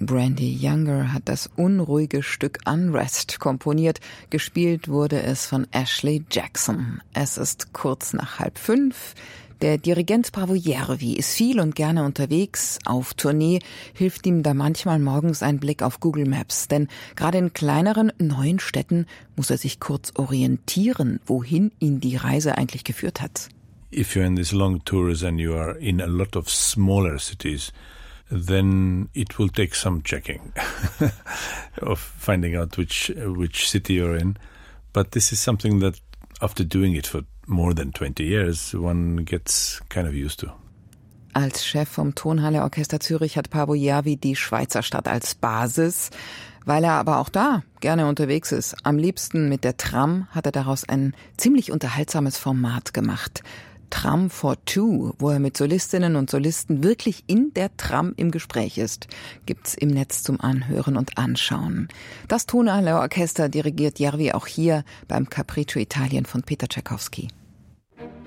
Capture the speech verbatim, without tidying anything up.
Brandy Younger hat das unruhige Stück Unrest komponiert. Gespielt wurde es von Ashley Jackson. Es ist kurz nach halb fünf. Der Dirigent Paavo Järvi ist viel und gerne unterwegs. Auf Tournee hilft ihm da manchmal morgens ein Blick auf Google Maps. Denn gerade in kleineren, neuen Städten muss er sich kurz orientieren, wohin ihn die Reise eigentlich geführt hat. If you're in these long tours and you are in a lot of smaller cities, then it will take some checking of finding out which which city you're in. But this is something that after doing it for more than twenty years, one gets kind of used to. Als Chef vom Tonhalle Orchester Zürich hat Paavo Järvi die Schweizer Stadt als Basis. Weil er aber auch da gerne unterwegs ist, am liebsten mit der Tram, hat er daraus ein ziemlich unterhaltsames Format gemacht. Tram for Two, wo er mit Solistinnen und Solisten wirklich in der Tram im Gespräch ist, gibt's im Netz zum Anhören und Anschauen. Das Tonhalle Orchester dirigiert Järvi auch hier beim Capriccio Italien von Peter Tschaikowski.